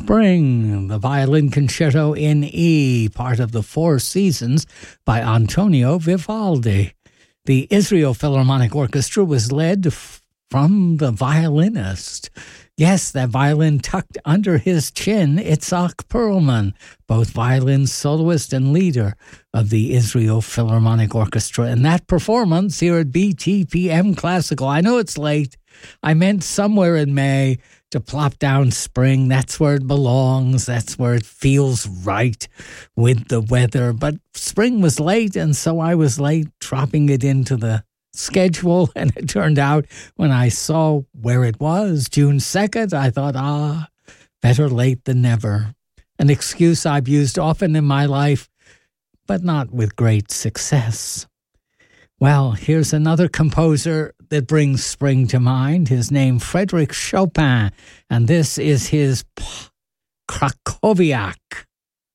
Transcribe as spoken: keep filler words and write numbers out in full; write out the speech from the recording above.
Spring, the Violin Concerto in E, part of the Four Seasons by Antonio Vivaldi. The Israel Philharmonic Orchestra was led f- from the violinist. Yes, that violin tucked under his chin, Itzhak Perlman, both violin soloist and leader of the Israel Philharmonic Orchestra. And that performance here at B T P M Classical, I know it's late. I meant somewhere in May to plop down spring. That's where it belongs. That's where it feels right with the weather. But spring was late, and so I was late dropping it into the schedule. And it turned out when I saw where it was, June second, I thought, ah, better late than never. An excuse I've used often in my life, but not with great success. Well, here's another composer that brings spring to mind. His name, Frédéric Chopin, and this is his Krakowiak.